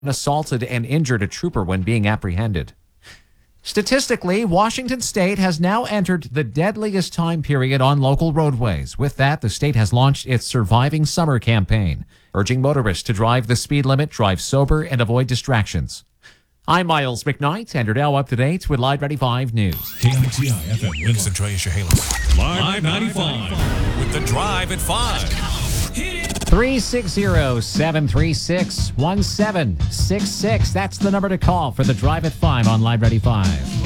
assaulted and injured a trooper when being apprehended. Statistically, Washington State has now entered the deadliest time period on local roadways. With that, the state has launched its Surviving Summer campaign, urging motorists to drive the speed limit, drive sober, and avoid distractions. I'm Miles McKnight, and you're now up to date with Live 95 News. KITI FM, Winston Troy Chehalis. Live 95 with the Drive at 5. 360-736-1766. That's the number to call for the Drive at 5 on Live 95.